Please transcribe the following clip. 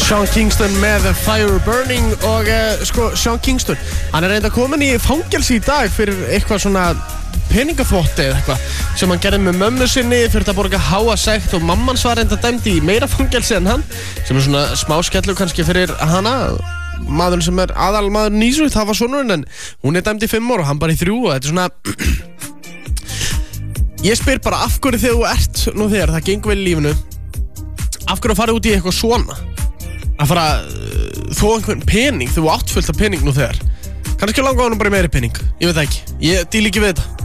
Sean Kingston með Fire Burning og sko, Sean Kingston hann reynda komin í fangelsi í dag fyrir eitthvað svona peningaþvotti eða eitthvað sem hann gerði með mömmu sinni fyrir að borga háa sekt og mamman var reynda dæmd í meira fangelsi en hann sem svona smá skellu kannski fyrir hana maðurinn sem aðalmaðurinn í þessu, það var sonurinn en hún dæmd í 5 ára og hann bara í 3 og þetta svona ég spyr bara af hverju þegar þú ert nú þegar það gengur vel í lífinu af hverju að fara út í eitthvað svona að fara þó einhvern pening þú átt fullt af pening nú þegar kannski langa honum bara meiri pening ég veit ekki, ég díl ekki við þetta